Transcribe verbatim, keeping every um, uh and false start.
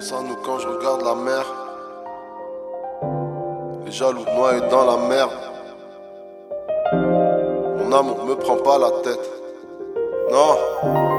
pense à nous quand je regarde la mer. Les jaloux noyés dans la merde. Mon amour me prend pas la tête. Non.